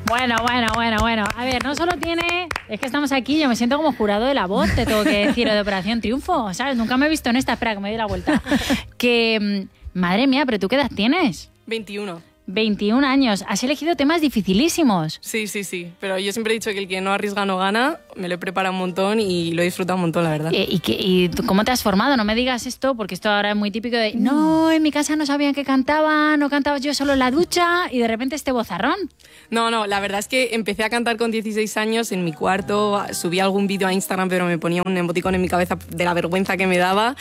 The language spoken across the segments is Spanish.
Bueno. A ver, no solo tiene... Es que estamos aquí, yo me siento como jurado de La Voz, te tengo que decir, o de Operación Triunfo, ¿sabes? Nunca me he visto en esta. Espera, que me doy la vuelta. Madre mía, ¿pero tú qué edad tienes? 21. 21 años. Has elegido temas dificilísimos. Sí. Pero yo siempre he dicho que el que no arriesga no gana. Me lo he preparado un montón y lo he disfrutado un montón, la verdad. ¿Y tú cómo te has formado? No me digas esto, porque esto ahora es muy típico de no, en mi casa no sabían que cantaba, no cantaba yo solo en la ducha y de repente este vozarrón. No, la verdad es que empecé a cantar con 16 años en mi cuarto, subí algún vídeo a Instagram, pero me ponía un emoticón en mi cabeza de la vergüenza que me daba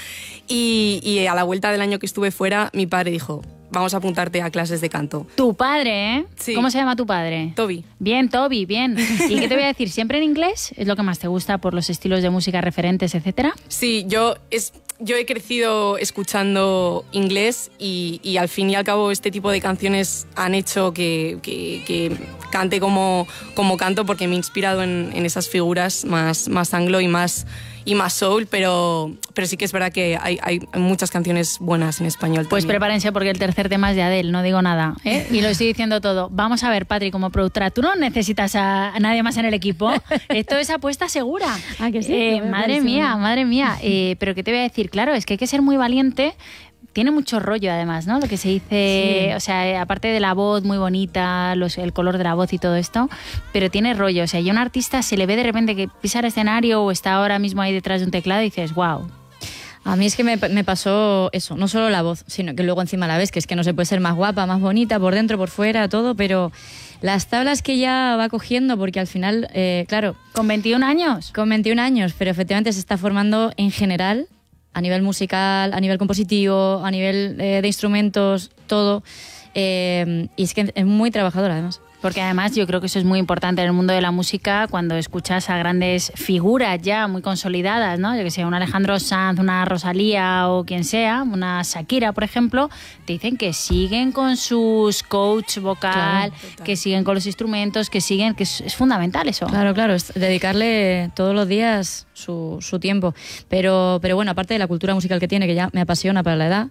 y a la vuelta del año que estuve fuera, mi padre dijo... Vamos a apuntarte a clases de canto. Tu padre, ¿eh? Sí. ¿Cómo se llama tu padre? Toby. Bien, Toby, bien. ¿Y qué te voy a decir? ¿Siempre en inglés? ¿Es lo que más te gusta por los estilos de música referentes, etcétera? Sí, yo he crecido escuchando inglés y al fin y al cabo este tipo de canciones han hecho que cante como canto porque me he inspirado en esas figuras más anglo y más soul, pero sí que es verdad que hay muchas canciones buenas en español. Pues también. prepárense porque el tercer tema es de Adele, no digo nada, ¿eh? Y lo estoy diciendo todo. Vamos a ver, Patri, como productora, tú no necesitas a nadie más en el equipo. Esto es apuesta segura. ¿Ah, que sí? Madre mía. Pero ¿qué te voy a decir? Claro, es que hay que ser muy valiente. Tiene mucho rollo, además, ¿no? Lo que se dice, sí. O sea, aparte de la voz muy bonita, el color de la voz y todo esto, pero tiene rollo. O sea, y a un artista se le ve de repente que pisa el escenario o está ahora mismo ahí detrás de un teclado y dices, wow. A mí es que me pasó eso, no solo la voz, sino que luego encima la ves, que es que no se puede ser más guapa, más bonita, por dentro, por fuera, todo, pero las tablas que ya va cogiendo, porque al final, claro... ¿Con 21 años? Con 21 años, pero efectivamente se está formando en general... A nivel musical, a nivel compositivo, a nivel de instrumentos, todo. Y es que es muy trabajadora, además. Porque además yo creo que eso es muy importante en el mundo de la música cuando escuchas a grandes figuras ya muy consolidadas, ¿no? Yo que sé, un Alejandro Sanz, una Rosalía o quien sea, una Shakira, por ejemplo, te dicen que siguen con sus coach vocal, claro, que siguen con los instrumentos, que siguen, que es fundamental eso. Claro, es dedicarle todos los días su tiempo. Pero bueno, aparte de la cultura musical que tiene, que ya me apasiona para la edad,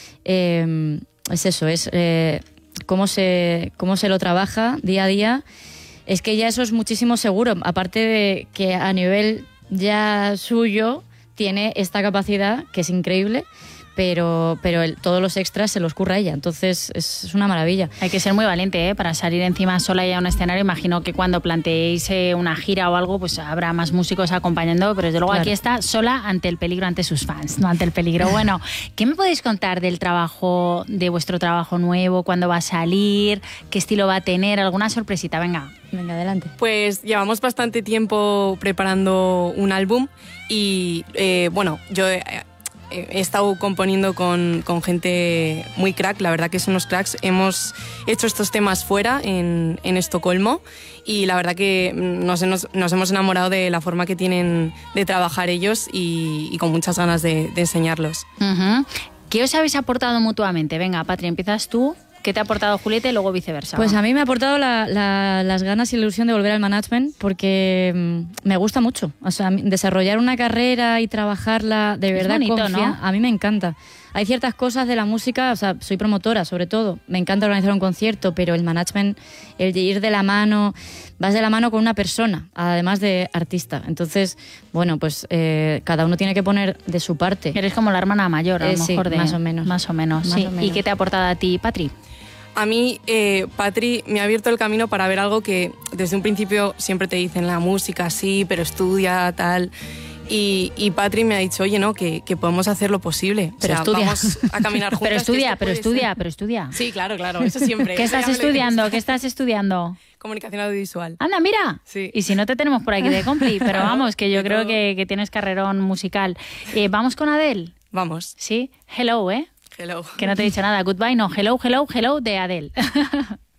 es eso, es... cómo se lo trabaja día a día, es que ya eso es muchísimo seguro, aparte de que a nivel ya suyo tiene esta capacidad que es increíble, pero todos los extras se los curra ella, entonces es una maravilla. Hay que ser muy valiente, ¿eh? Para salir encima sola y a un escenario. Imagino que cuando planteéis una gira o algo, pues habrá más músicos acompañando, pero desde luego claro. Aquí está sola ante el peligro, ante sus fans, no ante el peligro. Bueno, ¿qué me podéis contar del trabajo, de vuestro trabajo nuevo? ¿Cuándo va a salir? ¿Qué estilo va a tener? ¿Alguna sorpresita? Venga, adelante. Pues llevamos bastante tiempo preparando un álbum y bueno, yo... He estado componiendo con gente muy crack, la verdad que son unos cracks. Hemos hecho estos temas fuera, en Estocolmo, y la verdad que nos hemos enamorado de la forma que tienen de trabajar ellos y con muchas ganas de enseñarlos. Uh-huh. ¿Qué os habéis aportado mutuamente? Venga, Patri, empiezas tú. ¿Qué te ha aportado Julieta y luego viceversa? Pues a mí me ha aportado las ganas y la ilusión de volver al management porque me gusta mucho. O sea, desarrollar una carrera y trabajarla de verdad es bonito, ¿no? A mí me encanta. Hay ciertas cosas de la música, o sea, soy promotora sobre todo, me encanta organizar un concierto, pero el management, el de ir de la mano, vas de la mano con una persona, además de artista. Entonces, bueno, pues cada uno tiene que poner de su parte. Eres como la hermana mayor, a lo mejor. Sí, más o menos. Más o menos, sí. ¿Y qué te ha aportado a ti, Patri? A mí, Patri me ha abierto el camino para ver algo que desde un principio siempre te dicen, la música sí, pero estudia, tal... Y Patri me ha dicho, oye, no, que podemos hacer lo posible. Pero o sea, estudia. Vamos a caminar juntas. pero estudia. Sí, claro, eso siempre. ¿Qué estás estudiando? Comunicación audiovisual. Anda, mira. Sí. Y si no te tenemos por aquí de compli, pero vamos, que yo creo que tienes carrerón musical. ¿Vamos con Adele? Vamos. Sí. Hello, ¿eh? Hello. Que no te he dicho nada. Goodbye, no. Hello de Adele.